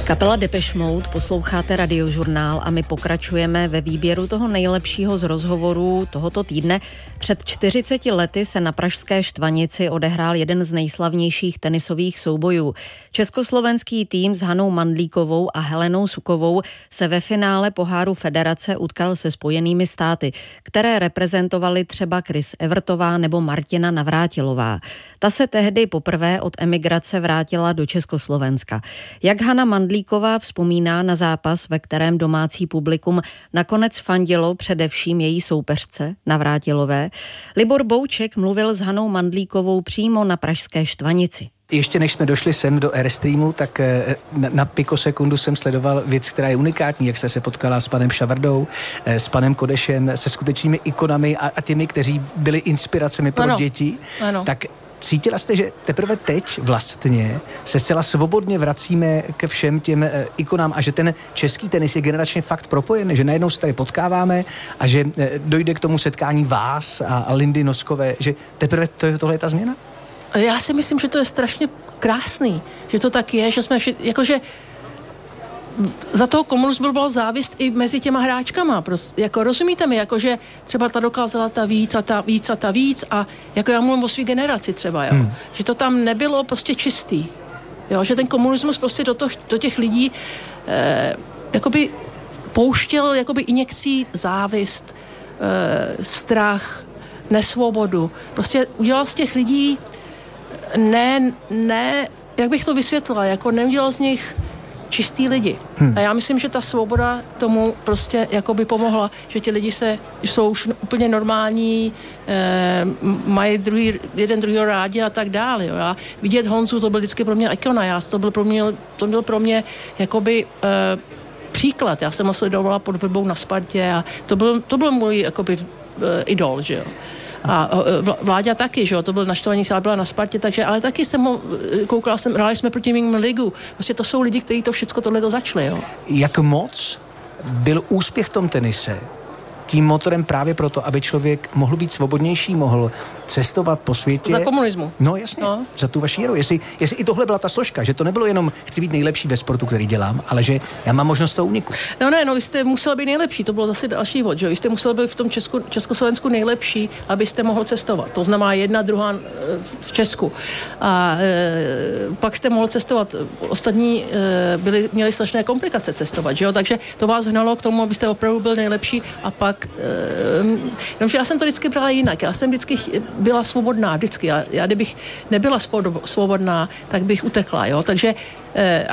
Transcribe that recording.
Kapela Depeche Mode, posloucháte Radiožurnál a my pokračujeme ve výběru toho nejlepšího z rozhovorů tohoto týdne. Před 40 lety se na pražské Štvanici odehrál jeden z nejslavnějších tenisových soubojů. Československý tým s Hanou Mandlíkovou a Helenou Sukovou se ve finále poháru Federace utkal se Spojenými státy, které reprezentovali třeba Chris Evertová nebo Martina Navrátilová. Ta se tehdy poprvé od emigrace vrátila do Československa. Jak Hana Mandlíková vzpomíná na zápas, ve kterém domácí publikum nakonec fandilo především její soupeřce Navrátilové, Libor Bouček mluvil s Hanou Mandlíkovou přímo na pražské Štvanici. Ještě než jsme došli sem do Airstreamu, tak na pikosekundu jsem sledoval věc, která je unikátní, jak jste se potkala s panem Šavrdou, s panem Kodešem, se skutečnými ikonami a těmi, kteří byli inspiracemi pro děti. Ano. Tak cítila jste, že teprve teď vlastně se zcela svobodně vracíme ke všem těm ikonám a že ten český tenis je generačně fakt propojen, že najednou se tady potkáváme a že dojde k tomu setkání vás a Lindy Noskové, že teprve tohle je ta změna? Já si myslím, že to je strašně krásný, že to tak je, že jsme jakože za toho komunismu byla závist i mezi těma hráčkama. Prostě, jako rozumíte mi, jakože třeba ta dokázala ta víc a jako já mluvím o svý generaci třeba, jo. Že to tam nebylo prostě čistý. Jo, že ten komunismus prostě do těch lidí jakoby pouštěl jakoby injekcí závist, strach, nesvobodu. Prostě udělal z těch lidí ne, jak bych to vysvětlila, jako neudělal z nich čistý lidi. A já myslím, že ta svoboda tomu prostě jakoby pomohla, že ti lidi jsou už úplně normální, mají jeden druhýho rádi a tak dále. Jo. Já vidět Honzu, to byl vždycky pro mě ikona, to byl pro mě jakoby příklad. Já jsem ho sledovala pod Vrbou na Spartě a to byl můj jakoby idol, že jo. A Vláďa taky, že jo, to byl naštvaný, ale byla na Spartě, takže, ale taky jsem ho koukala, hráli jsme proti Ming ligu. Prostě to jsou lidi, kteří to všechno tohleto začali, jo. Jak moc byl úspěch v tom tenise tím motorem právě proto, aby člověk mohl být svobodnější, mohl cestovat po světě. Za komunismu. No jasně, za tu vaši éru. Jestli i tohle byla ta složka, že to nebylo jenom chci být nejlepší ve sportu, který dělám, ale že já mám možnost toho úniku. No, vy jste musel být nejlepší, to bylo zase další vod, že vy jste musel být v tom Československu nejlepší, abyste mohl cestovat. To znamená jedna, druhá v Česku. A pak jste mohl cestovat. Ostatní měli strašné komplikace cestovat, že jo? Takže to vás hnalo k tomu, abyste opravdu byl nejlepší a pak já jsem to vždycky brala jinak. Já jsem vždycky byla svobodná, vždycky. Já kdybych nebyla svobodná, tak bych utekla, jo. Takže